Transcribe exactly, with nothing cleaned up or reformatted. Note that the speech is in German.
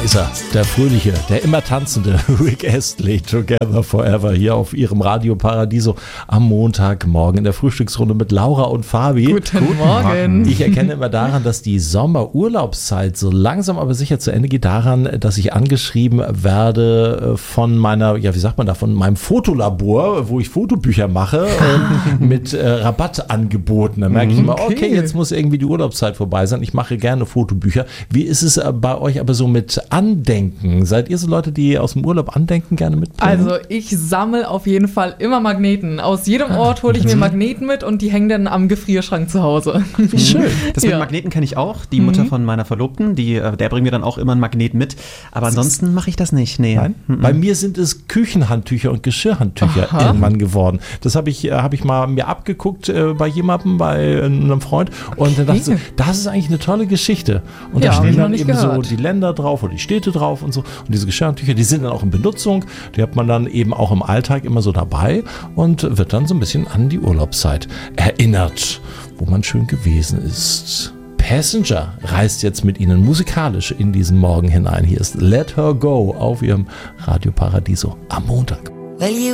ist er, der fröhliche, der immer tanzende Rick Astley, Together Forever, hier auf ihrem Radio Paradiso am Montagmorgen in der Frühstücksrunde mit Laura und Fabi. Guten, Guten Morgen. Morgen. Ich erkenne immer daran, dass die Sommerurlaubszeit so langsam aber sicher zu Ende geht, daran, dass ich angeschrieben werde von meiner, ja wie sagt man da, von meinem Fotolabor, wo ich Fotobücher mache, äh, mit äh, Rabattangeboten. Da merke ich immer, okay. okay, jetzt muss irgendwie die Urlaubszeit vorbei sein. Ich mache gerne Fotobücher. Wie ist es bei euch aber so mit Andenken? Seid ihr so Leute, die aus dem Urlaub Andenken gerne mitbringen? Also ich sammle auf jeden Fall immer Magneten. Aus jedem Ort hole ich mir Magneten mit und die hängen dann am Gefrierschrank zu Hause. Wie schön. Das mit ja. Magneten kenne ich auch. Die Mutter mhm. von meiner Verlobten, die, der bringt mir dann auch immer einen Magnet mit. Aber ansonsten mache ich das nicht. Nee. Nein? Mhm. Bei mir sind es Küchenhandtücher und Geschirrhandtücher Aha. irgendwann geworden. Das habe ich, hab ich mal mir abgeguckt äh, bei jemandem, bei einem Freund. Und dann dachte ich so, das ist eigentlich eine tolle Geschichte. Und ja, da stehen dann eben gehört. so die Länder drauf oder die Städte drauf und so. Und diese Geschirrhandtücher, die sind dann auch in Benutzung. Die hat man dann eben auch im Alltag immer so dabei und wird dann so ein bisschen an die Urlaubszeit erinnert, wo man schön gewesen ist. Passenger reist jetzt mit Ihnen musikalisch in diesen Morgen hinein. Hier ist Let Her Go auf Ihrem Radio Paradiso am Montag. Well, you